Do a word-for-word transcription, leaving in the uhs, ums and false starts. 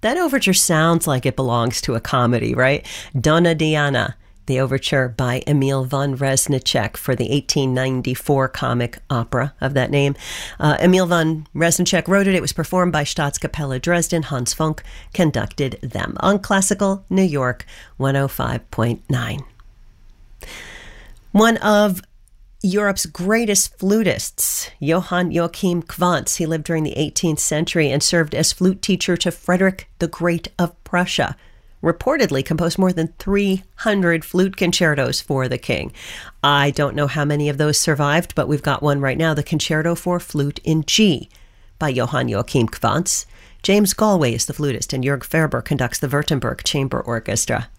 That overture sounds like it belongs to a comedy, right? Donna Diana, the overture by Emil von Reznicek for the eighteen ninety-four comic opera of that name. Uh, Emil von Reznicek wrote it. It was performed by Staatskapelle Dresden. Hans Funk conducted them on Classical New York one oh five point nine. One of Europe's greatest flutists, Johann Joachim Quantz. He lived during the eighteenth century and served as flute teacher to Frederick the Great of Prussia. Reportedly composed more than three hundred flute concertos for the king. I don't know how many of those survived, but we've got one right now, the Concerto for Flute in G by Johann Joachim Quantz. James Galway is the flutist, and Jörg Ferber conducts the Württemberg Chamber Orchestra.